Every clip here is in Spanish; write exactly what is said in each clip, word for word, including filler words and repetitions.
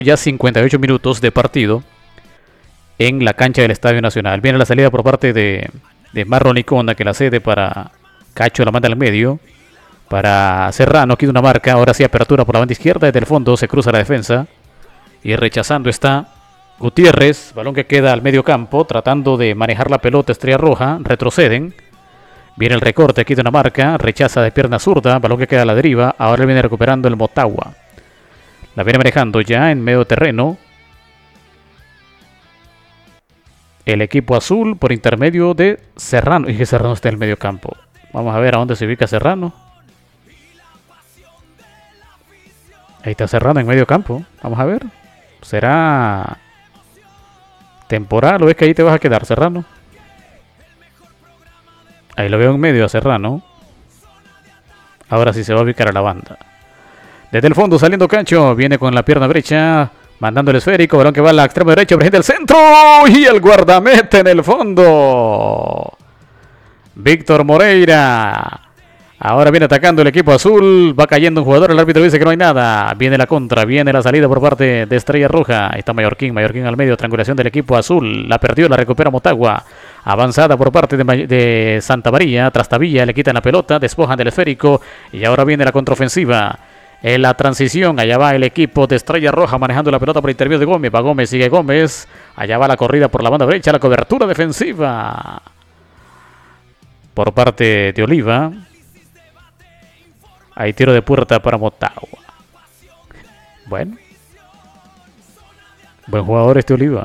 Ya cincuenta y ocho minutos de partido en la cancha del Estadio Nacional. Viene la salida por parte de, de Marlon Icona, que la cede para Cacho, la manda al medio. Para Serrano, quita una marca. Ahora sí, apertura por la banda izquierda. Desde el fondo se cruza la defensa. Y rechazando está Gutiérrez. Balón que queda al medio campo. Tratando de manejar la pelota Estrella Roja. Retroceden. Viene el recorte, quita una marca. Rechaza de pierna zurda. Balón que queda a la deriva. Ahora viene recuperando el Motagua. La viene manejando ya en medio terreno el equipo azul por intermedio de Serrano. Y que Serrano está en el medio campo. Vamos a ver a dónde se ubica Serrano. Ahí está Serrano en medio campo. Vamos a ver. ¿Será temporal o es que ahí te vas a quedar, Serrano? Ahí lo veo en medio a Serrano. Ahora sí se va a ubicar a la banda. Desde el fondo saliendo Cacho. Viene con la pierna derecha. Mandando el esférico. Balón que va a la extrema derecha. Presenta el centro. Y el guardameta en el fondo. Víctor Moreira. Ahora viene atacando el equipo azul. Va cayendo un jugador. El árbitro dice que no hay nada. Viene la contra. Viene la salida por parte de Estrella Roja. Ahí está Mallorquín. Mallorquín al medio. Triangulación del equipo azul. La perdió. La recupera Motagua. Avanzada por parte de, de Santa María. Trastavilla. Le quitan la pelota. Despojan del esférico. Y ahora viene la contraofensiva. En la transición, allá va el equipo de Estrella Roja manejando la pelota por intermedio de Gómez. Va Gómez, sigue Gómez. Allá va la corrida por la banda derecha, la cobertura defensiva por parte de Oliva. Hay tiro de puerta para Motagua. Bueno. Buen jugador este Oliva.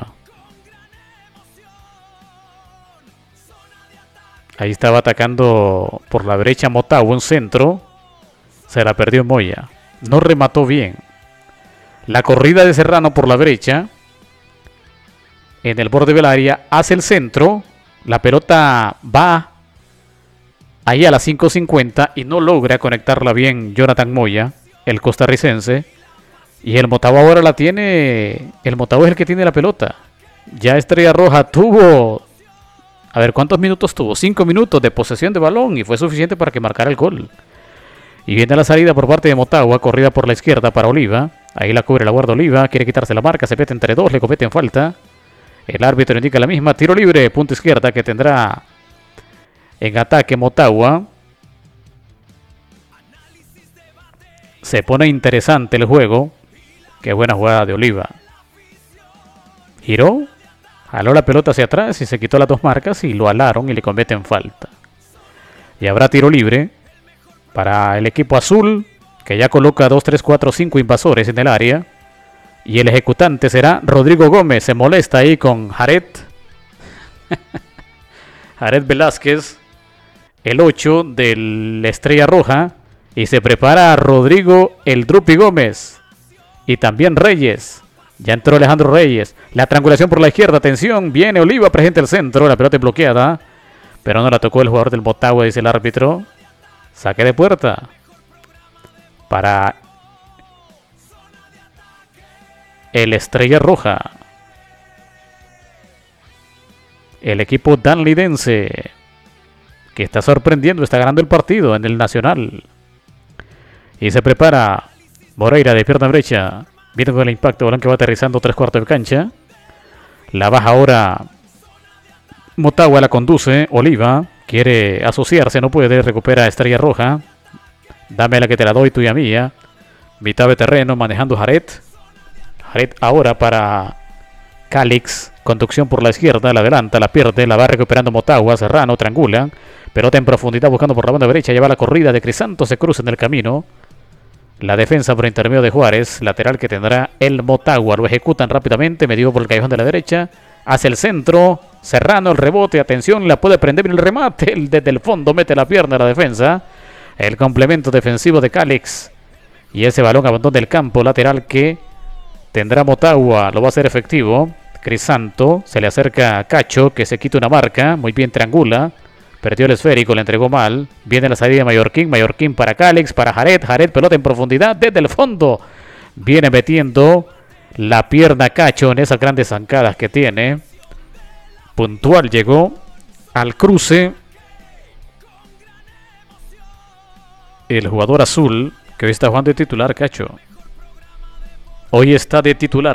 Ahí estaba atacando por la derecha Motagua, un centro. Se la perdió Moya. No remató bien. La corrida de Serrano por la derecha. En el borde del área. Hace el centro. La pelota va ahí a las cinco cincuenta. Y no logra conectarla bien Jonathan Moya, el costarricense. Y el Motagua ahora la tiene. El Motagua es el que tiene la pelota. Ya Estrella Roja tuvo. A ver, ¿cuántos minutos tuvo? Cinco minutos de posesión de balón. Y fue suficiente para que marcara el gol. Y viene la salida por parte de Motagua, corrida por la izquierda para Oliva. Ahí la cubre la guarda Oliva, quiere quitarse la marca, se mete entre dos, le cometen falta. El árbitro indica la misma, tiro libre, punta izquierda que tendrá en ataque Motagua. Se pone interesante el juego. Qué buena jugada de Oliva. Giró, jaló la pelota hacia atrás y se quitó las dos marcas y lo alaron y le cometen falta. Y habrá tiro libre para el equipo azul, que ya coloca dos, tres, cuatro, cinco invasores en el área. Y el ejecutante será Rodrigo Gómez. Se molesta ahí con Jared. Jared Velázquez, el ocho del Estrella Roja. Y se prepara Rodrigo el Drupi Gómez. Y también Reyes. Ya entró Alejandro Reyes. La triangulación por la izquierda. Atención. Viene Oliva, presente el centro. La pelota es bloqueada. Pero no la tocó el jugador del Motagua, dice el árbitro. Saque de puerta para el Estrella Roja. El equipo danlidense, que está sorprendiendo, está ganando el partido en el Nacional. Y se prepara Moreira de pierna derecha. Viene con el impacto, balón que va aterrizando tres cuartos de cancha. La baja ahora Motagua, la conduce Oliva. Quiere asociarse, no puede, recupera Estrella Roja. Dame la que te la doy, tuya mía. Mitad de terreno, manejando Jared. Jared ahora para Calix. Conducción por la izquierda, la adelanta, la pierde, la va recuperando Motagua. Serrano, triangula. Pelota en profundidad buscando por la banda derecha. Lleva la corrida de Crisanto, se cruza en el camino. La defensa por intermedio de Juárez. Lateral que tendrá el Motagua. Lo ejecutan rápidamente, medido por el callejón de la derecha. Hace el centro, Serrano, el rebote, atención, la puede prender en el remate, el desde el fondo mete la pierna a la defensa, el complemento defensivo de Calix, y ese balón abandona el campo lateral que tendrá Motagua, lo va a hacer efectivo. Crisanto, se le acerca a Cacho, que se quita una marca, muy bien triangula, perdió el esférico, le entregó mal, viene la salida de Mallorquín, Mallorquín para Calix, para Jared, Jared, pelota en profundidad, desde el fondo, viene metiendo la pierna Cacho en esas grandes zancadas que tiene. Puntual llegó al cruce el jugador azul, que hoy está jugando de titular, Cacho. Hoy está de titular.